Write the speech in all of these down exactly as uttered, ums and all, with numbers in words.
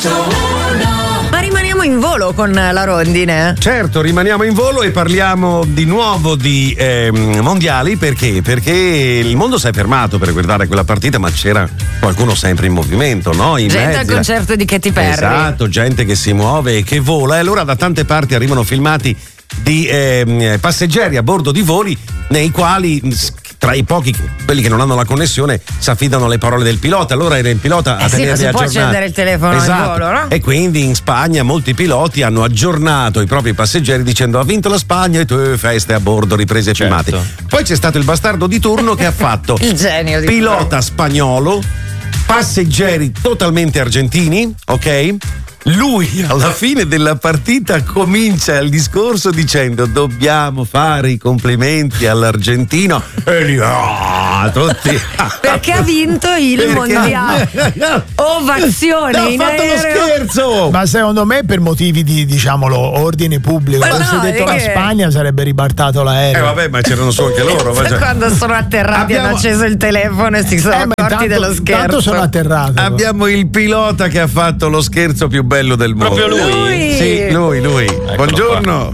Ma rimaniamo in volo con la rondine. Certo, rimaniamo in volo e parliamo di nuovo di eh, mondiali. Perché? Perché il mondo si è fermato per guardare quella partita, ma c'era qualcuno sempre in movimento, no? I gente mezzi, al concerto di Katy Perry. Esatto, gente che si muove e che vola. E allora da tante parti arrivano filmati di eh, passeggeri a bordo di voli nei quali, tra i pochi, quelli che non hanno la connessione, si affidano alle parole del pilota. Allora era il pilota a eh sì, tenerli si può aggiornati. accendere il telefono esatto. al volo, no? E quindi in Spagna molti piloti hanno aggiornato i propri passeggeri dicendo: ha vinto la Spagna e tu feste a bordo, riprese e Certo. filmati. Poi c'è stato il bastardo di turno che ha fatto il genio di pilota spagnolo, passeggeri totalmente argentini, ok? Lui alla fine della partita comincia il discorso dicendo: dobbiamo fare i complimenti all'argentino, e lì, ah, tutti perché ha vinto il Perché? mondiale. Ovazione No, in ha fatto lo aereo. scherzo. Ma secondo me per motivi di, diciamolo, ordine pubblico. Ma Se no, avesse detto è la che- Spagna sarebbe ribaltato Eh l'aereo. vabbè, ma c'erano su anche loro. ma cioè- Quando sono atterrati Abbiamo- hanno acceso il telefono e si sono Eh, ma accorti intanto- dello scherzo. intanto sono atterrato. Abbiamo il pilota che ha fatto lo scherzo più bello del mondo. Proprio lui? Lui. Sì, lui, lui. Buongiorno.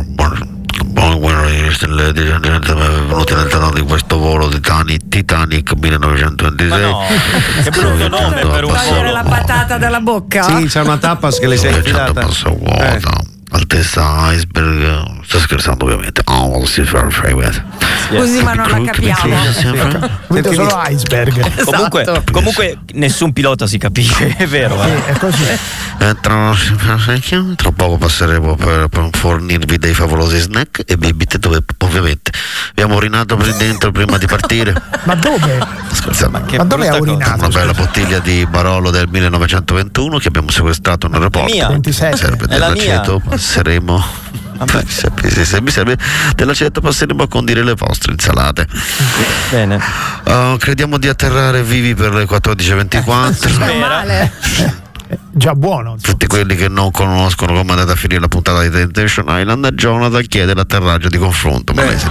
Buongiorno, venuti all'interno di questo volo Titanic, Titanic millenovecentoventisei. Ma no, che brutto nome per un Togliere volo. la patata dalla bocca? Sì, c'è una tapas che le sei infilata. passa vuota, altezza iceberg. Sto scherzando ovviamente. Oh, si fa Così ma non la capiamo. Vedo solo iceberg. Comunque, Esatto. comunque nessun pilota si capisce, è vero. Sì, eh. è così. Eh, tra, tra poco passeremo per, per fornirvi dei favolosi snack e bibite dove ovviamente abbiamo urinato per dentro prima di partire. Ma dove? Scherzando. Che Ma dove ha brutta cosa. urinato? Una bella bottiglia di Barolo del millenovecentoventuno che abbiamo sequestrato in aeroporto. mia. ventisette. Serve È la dell'aceto, passeremo. Vabbè. Se, se- se mi serve dell'aceto, passeremo a condire le vostre insalate. Bene. Uh, crediamo di atterrare vivi per le quattordici e ventiquattro. Meno male. Eh, Già buono. insomma. Tutti quelli che non conoscono come è andata a finire la puntata di Temptation Island, Jonathan chiede l'atterraggio di confronto. Ma lei si-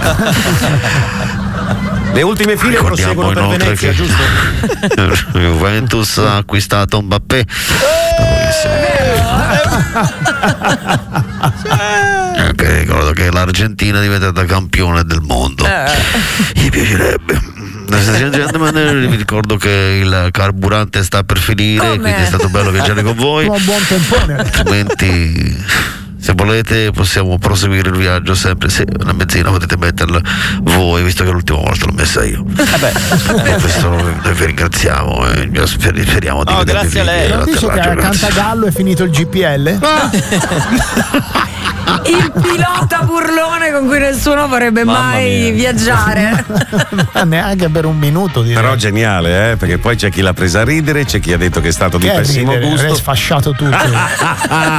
Le ultime file Ricordiamo proseguono per inoltre Venezia, che giusto? Juventus ha acquistato Mbappé. Anche ricordo che l'Argentina è diventata campione del mondo. Mi piacerebbe. Vi ricordo che il carburante sta per finire, Come? quindi è stato bello viaggiare con voi. Un buon tempone. Altrimenti, se volete, possiamo proseguire il viaggio sempre. Se la benzina potete metterla voi, visto che l'ultima volta l'ho messa io. Vabbè. Per questo noi vi ringraziamo e speriamo di No, vedervi grazie a lei. vivi Non dice che a all'atterraggio, grazie. Cantagallo è finito il G P L? Il pilota burlone con cui nessuno vorrebbe Mamma mai mia. viaggiare. Ma neanche per un minuto. direi. Però geniale, eh? Perché poi c'è chi l'ha presa a ridere, c'è chi ha detto che è stato di Che è pessimo ridere, avrei gusto. sfasciato tutto.